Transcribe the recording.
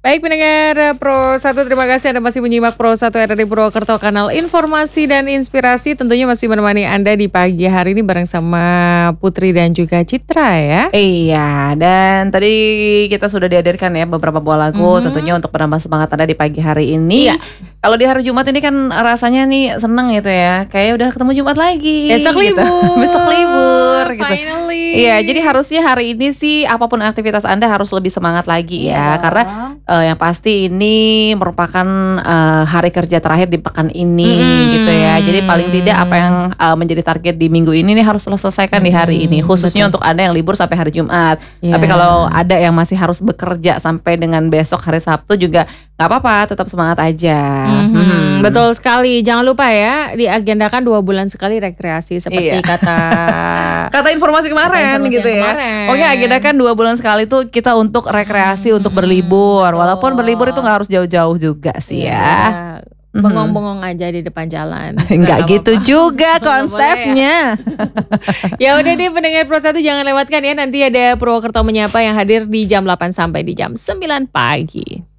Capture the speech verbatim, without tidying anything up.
Baik pendengar Pro satu, terima kasih Anda masih menyimak Pro satu R R I Purwokerto, kanal informasi dan inspirasi. Tentunya masih menemani Anda di pagi hari ini bareng sama Putri dan juga Citra ya. Iya, dan tadi kita sudah dihadirkan ya beberapa buah lagu Mhm. tentunya untuk menambah semangat Anda di pagi hari ini. Iya. Kalau di hari Jumat ini kan rasanya nih seneng gitu ya, kayak udah ketemu Jumat lagi. Besok gitu. libur. Besok libur gitu. Finally. Iya, jadi harusnya hari ini sih apapun aktivitas Anda harus lebih semangat lagi ya, Iya. karena uh, yang pasti ini merupakan uh, hari kerja terakhir di pekan ini Mm-mm. gitu ya. Jadi paling tidak apa yang uh, menjadi target di minggu ini nih harus selesaikan di hari ini, Mm, khususnya betul. untuk Anda yang libur sampai hari Jumat. Iya. Tapi kalau ada yang masih harus bekerja sampai dengan besok hari Sabtu juga nggak apa-apa, tetap semangat aja. Mhm, Mhm. betul sekali. Jangan lupa ya, diagendakan dua bulan sekali rekreasi seperti Iya. kata Kata informasi kemarin informasi gitu yang ya. kemarin. Pokoknya agendakan dua bulan sekali tuh kita untuk rekreasi, untuk berlibur. betul. Walaupun berlibur itu nggak harus jauh-jauh juga sih Iya, ya. Mhm. bengong-bengong aja di depan jalan. Enggak gitu apa-apa. juga Nggak boleh ya. konsepnya. Ya udah deh pendengar Pro satu, jangan lewatkan ya, nanti ada Purwokerto Menyapa yang hadir di jam delapan sampai di jam sembilan pagi.